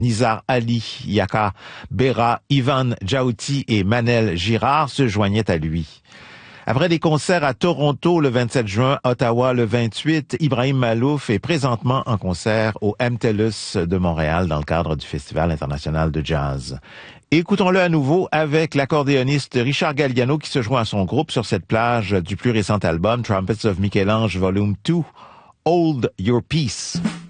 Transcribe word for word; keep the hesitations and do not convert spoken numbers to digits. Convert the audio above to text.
Nizar Ali, Yaka Bera, Ivan Djaouti et Manel Girard se joignaient à lui. Après des concerts à Toronto le vingt-sept juin, Ottawa le vingt-huit, Ibrahim Malouf est présentement en concert au M T L U S de Montréal dans le cadre du Festival international de jazz. Écoutons-le à nouveau avec l'accordéoniste Richard Galliano qui se joint à son groupe sur cette plage du plus récent album Trumpets of Michel-Ange Volume deux, Hold Your Peace.